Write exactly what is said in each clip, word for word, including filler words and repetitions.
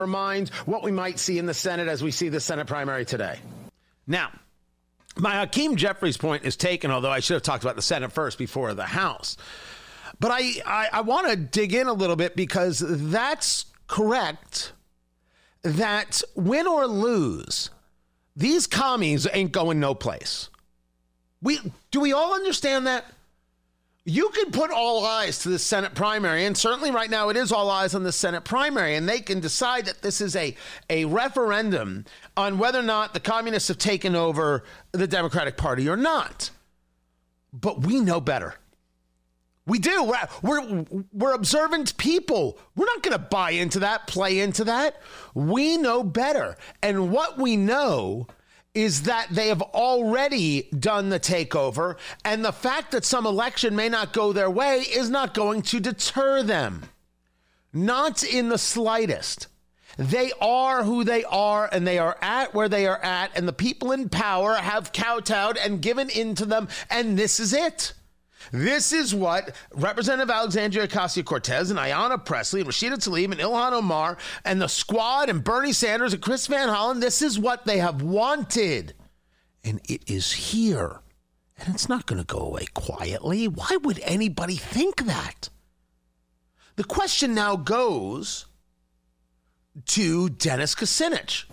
mind what we might see in the Senate as we see the Senate primary today. Now, my Hakeem Jeffries point is taken, although I should have talked about the Senate first before the House. But I, I, I want to dig in a little bit because that's correct, that win or lose, these commies ain't going no place. We, do we all understand that? You can put all eyes to the Senate primary, and certainly right now it is all eyes on the Senate primary, and they can decide that this is a, a referendum on whether or not the communists have taken over the Democratic Party or not. But we know better. We do. We're, we're, we're observant people. We're not going to buy into that, play into that. We know better. And what we know is that they have already done the takeover, and the fact that some election may not go their way is not going to deter them. Not in the slightest. They are who they are, and they are at where they are at, and the people in power have kowtowed and given in to them, and this is it. This is what Representative Alexandria Ocasio-Cortez and Ayanna Pressley and Rashida Tlaib and Ilhan Omar and the squad and Bernie Sanders and Chris Van Hollen, this is what they have wanted. And it is here. And it's not going to go away quietly. Why would anybody think that? The question now goes to Dennis Kucinich.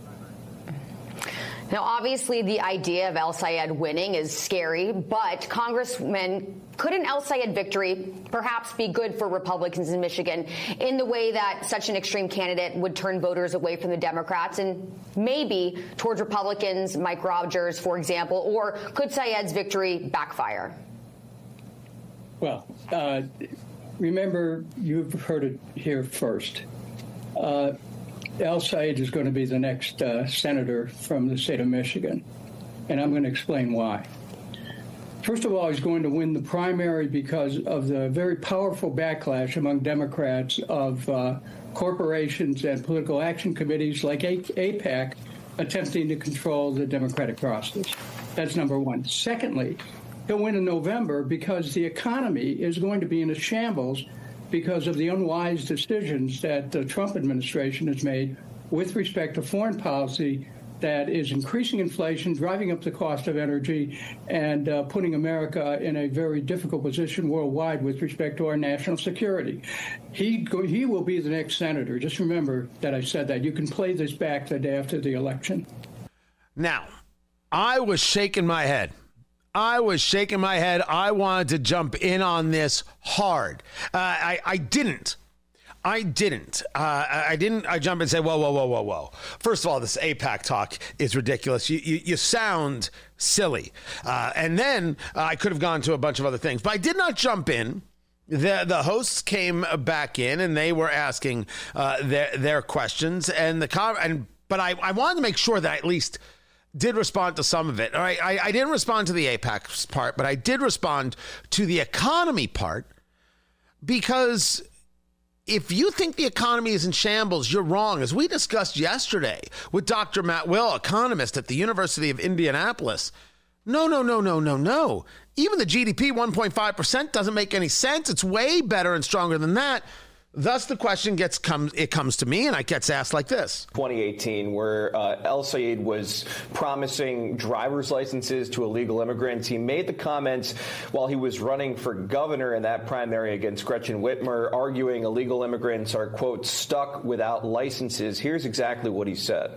Now, obviously, the idea of El Sayed winning is scary, but Congressman, couldn't El Sayed victory perhaps be good for Republicans in Michigan in the way that such an extreme candidate would turn voters away from the Democrats and maybe towards Republicans, Mike Rogers, for example, or could Sayed's victory backfire? Well, uh, remember, you've heard it here first. Uh, El Sayed is going to be the next uh, senator from the state of Michigan, and I'm going to explain why. First of all, he's going to win the primary because of the very powerful backlash among Democrats of uh, corporations and political action committees like AIPAC attempting to control the democratic process. That's number one. Secondly, he'll win in November because the economy is going to be in a shambles because of the unwise decisions that the Trump administration has made with respect to foreign policy that is increasing inflation, driving up the cost of energy, and uh, putting America in a very difficult position worldwide with respect to our national security. He go, he will be the next senator. Just remember that I said that. You can play this back the day after the election. Now, I was shaking my head. I was shaking my head. I wanted to jump in on this hard. Uh, I, I didn't. I didn't. Uh, I didn't. I jump and say, whoa, whoa, whoa, whoa, whoa. First of all, this AIPAC talk is ridiculous. You, you, you sound silly. Uh, and then uh, I could have gone to a bunch of other things, but I did not jump in. The the hosts came back in and they were asking uh, their their questions and the com- and but I, I wanted to make sure that I at least did respond to some of it. All right, I, I didn't respond to the AIPAC part, but I did respond to the economy part because if you think the economy is in shambles, you're wrong. As we discussed yesterday with Doctor Matt Will, economist at the University of Indianapolis, no, no, no, no, no, no. Even the G D P one point five percent doesn't make any sense. It's way better and stronger than that. Thus, the question gets comes it comes to me, and it gets asked like this: twenty eighteen, where uh, El Sayed was promising driver's licenses to illegal immigrants. He made the comments while he was running for governor in that primary against Gretchen Whitmer, arguing illegal immigrants are, quote, stuck without licenses. Here's exactly what he said.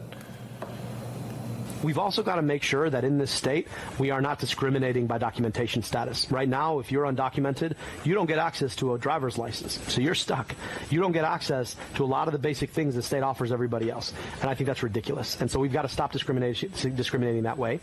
We've also got to make sure that in this state, we are not discriminating by documentation status. Right now, if you're undocumented, you don't get access to a driver's license. So you're stuck. You don't get access to a lot of the basic things the state offers everybody else. And I think that's ridiculous. And so we've got to stop discrimination, discriminating that way.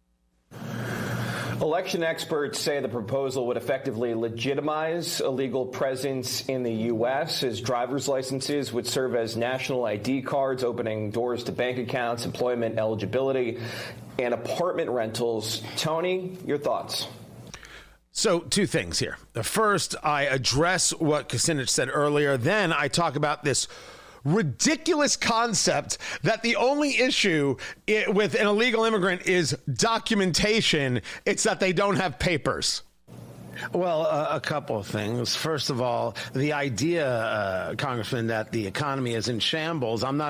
Election experts say the proposal would effectively legitimize a legal presence in the U S as driver's licenses would serve as national I D cards, opening doors to bank accounts, employment eligibility, and apartment rentals. Tony, your thoughts? So two things here. The first, I address what Kucinich said earlier. Then I talk about this ridiculous concept that the only issue with an illegal immigrant is documentation. It's that they don't have papers. Well, uh, a couple of things. First of all, the idea, uh, Congressman, that the economy is in shambles, I'm not